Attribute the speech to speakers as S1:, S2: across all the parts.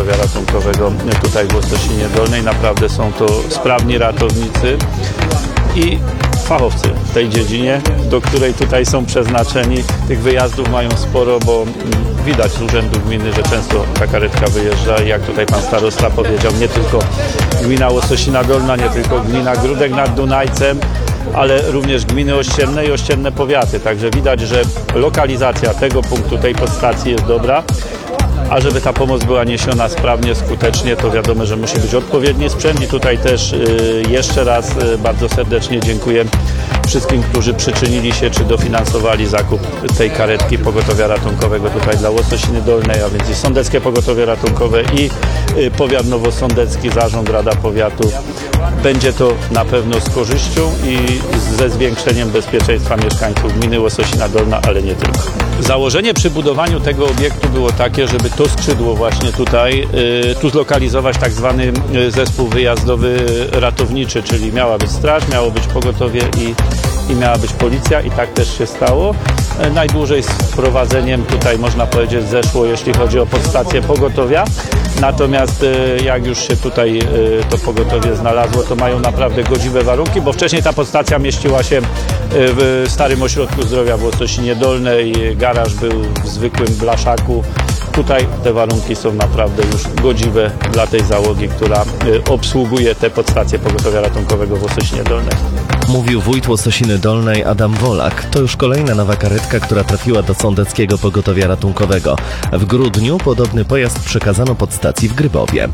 S1: pogotowia ratunkowego tutaj w Łososinie Dolnej. Naprawdę są to sprawni ratownicy i fachowcy w tej dziedzinie, do której tutaj są przeznaczeni. Tych wyjazdów mają sporo, bo widać z urzędu gminy, że często ta karetka wyjeżdża i jak tutaj pan starosta powiedział, nie tylko gmina Łososina Dolna, nie tylko gmina Gródek nad Dunajcem, ale również gminy ościenne i ościenne powiaty. Także widać, że lokalizacja tego punktu, tej podstacji jest dobra. A żeby ta pomoc była niesiona sprawnie, skutecznie, to wiadomo, że musi być odpowiedni sprzęt i tutaj też jeszcze raz bardzo serdecznie dziękuję wszystkim, którzy przyczynili się czy dofinansowali zakup tej karetki pogotowia ratunkowego tutaj dla Łososiny Dolnej, a więc i Sądeckie Pogotowie Ratunkowe i Powiat Nowosądecki, Zarząd, Rada Powiatu. Będzie to na pewno z korzyścią i ze zwiększeniem bezpieczeństwa mieszkańców gminy Łososina Dolna, ale nie tylko. Założenie przy budowaniu tego obiektu było takie, żeby to skrzydło właśnie tutaj, tu zlokalizować tak zwany zespół wyjazdowy ratowniczy, czyli miała być straż, miało być pogotowie i miała być policja i tak też się stało. Najdłużej z wprowadzeniem tutaj można powiedzieć zeszło, jeśli chodzi o podstację pogotowia. Natomiast jak już się tutaj to pogotowie znalazło, to mają naprawdę godziwe warunki, bo wcześniej ta podstacja mieściła się w Starym Ośrodku Zdrowia w Łososinie Dolnej. Garaż był w zwykłym blaszaku. Tutaj te warunki są naprawdę już godziwe dla tej załogi, która obsługuje te podstacje pogotowia ratunkowego w Łososinie Dolnej.
S2: Mówił wójt Łososiny Dolnej Adam Wolak. To już kolejna nowa karetka, która trafiła do Sądeckiego Pogotowia Ratunkowego. W grudniu podobny pojazd przekazano podstacji w Grybowie.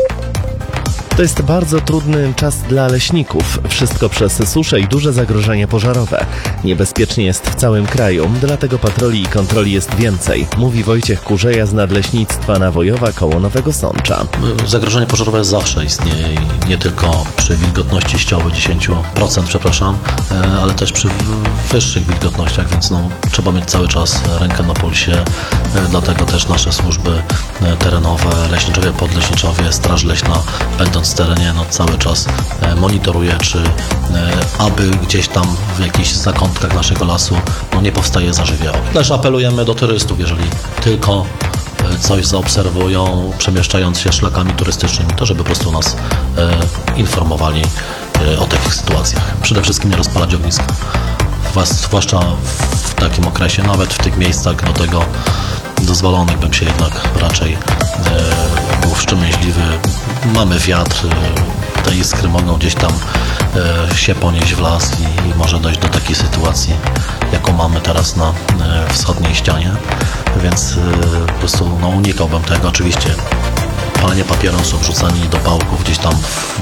S2: To jest bardzo trudny czas dla leśników. Wszystko przez suszę i duże zagrożenie pożarowe. Niebezpiecznie jest w całym kraju, dlatego patroli i kontroli jest więcej, mówi Wojciech Kurzeja z Nadleśnictwa Nawojowa koło Nowego Sącza.
S3: Zagrożenie pożarowe zawsze istnieje i nie tylko przy wilgotności ścioły 10%, ale też przy wyższych wilgotnościach, więc trzeba mieć cały czas rękę na pulsie, dlatego też nasze służby terenowe, leśniczowie, podleśniczowie, Straż Leśna, będąc w terenie, cały czas monitoruje, czy aby gdzieś tam w jakichś zakątkach naszego lasu nie powstaje zażywioł. Też apelujemy do turystów, jeżeli tylko coś zaobserwują, przemieszczając się szlakami turystycznymi, to żeby po prostu nas informowali o takich sytuacjach. Przede wszystkim nie rozpalać ognisk, zwłaszcza w takim okresie, nawet w tych miejscach do tego dozwolonych bym się jednak raczej był wstrzemięźliwy. Mamy wiatr, te iskry mogą gdzieś tam się ponieść w las i może dojść do takiej sytuacji, jaką mamy teraz na wschodniej ścianie, więc po prostu unikałbym tego. Oczywiście palenie papierosów, wrzucanie do pałków gdzieś tam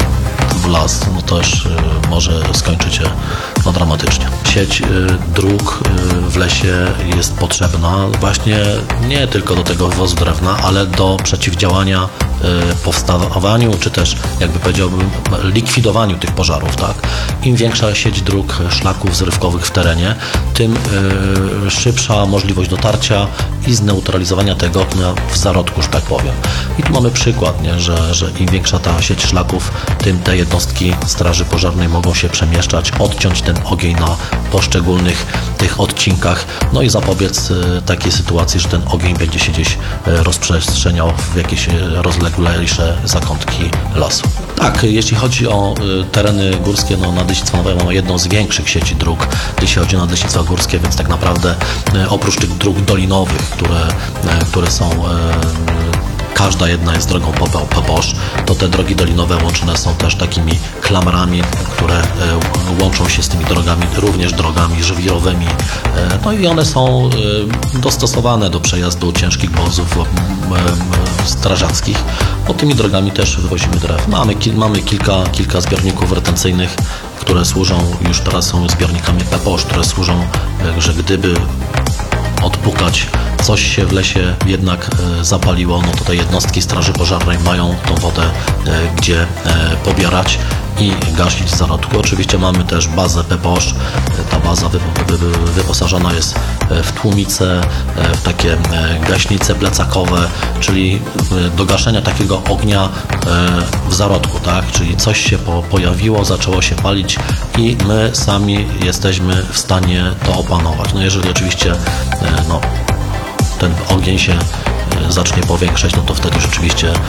S3: w las, też może skończyć się dramatycznie. Sieć dróg w lesie jest potrzebna właśnie nie tylko do tego wywozu drewna, ale do przeciwdziałania powstawaniu, czy też jakby powiedziałbym likwidowaniu tych pożarów, tak? Im większa sieć dróg, szlaków zrywkowych w terenie, tym szybsza możliwość dotarcia i zneutralizowania tego ognia w zarodku, że tak powiem. I tu mamy przykład, nie? Że im większa ta sieć szlaków, tym te jednostki straży pożarnej mogą się przemieszczać, odciąć ten ogień na poszczególnych tych odcinkach, i zapobiec takiej sytuacji, że ten ogień będzie się gdzieś rozprzestrzeniał w jakieś rozleglejsze zakątki lasu. Tak, jeśli chodzi o tereny górskie, Nadleśnictwo Nowe mamy jedną z większych sieci dróg, jeśli chodzi o Nadleśnictwa Górskie, więc tak naprawdę oprócz tych dróg dolinowych, które są każda jedna jest drogą PPOSZ, to te drogi dolinowe łączone są też takimi klamrami, które łączą się z tymi drogami, również drogami żwirowymi. I one są dostosowane do przejazdu ciężkich wozów strażackich. Tymi drogami też wywozimy drew. Mamy kilka zbiorników retencyjnych, które służą, już teraz są zbiornikami PPOSZ, które służą, że gdyby odpukać, coś się w lesie jednak zapaliło, to te jednostki straży pożarnej mają tą wodę gdzie pobierać i gasić z zarodku. Oczywiście mamy też bazę PPOSZ. Ta baza wyposażona jest w tłumice, w takie gaśnice plecakowe, czyli do gaszenia takiego ognia w zarodku, tak? Czyli coś się pojawiło, zaczęło się palić i my sami jesteśmy w stanie to opanować. Jeżeli oczywiście ten ogień się zacznie powiększać, to wtedy rzeczywiście